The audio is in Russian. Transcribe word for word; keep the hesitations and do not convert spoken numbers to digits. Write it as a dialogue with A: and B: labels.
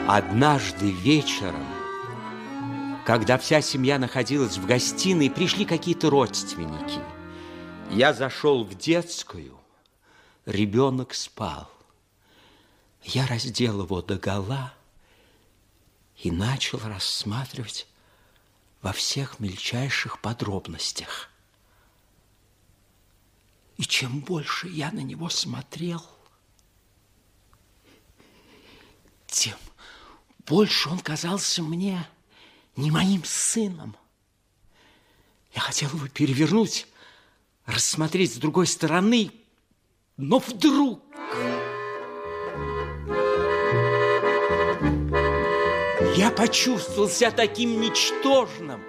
A: Однажды вечером, когда вся семья находилась в гостиной, пришли какие-то родственники. Я зашел в детскую, ребенок спал. Я раздел его догола и начал рассматривать во всех мельчайших подробностях. И чем больше я на него смотрел, тем больше он казался мне не моим сыном. Я хотел его перевернуть, рассмотреть с другой стороны, но вдруг я почувствовал себя таким ничтожным,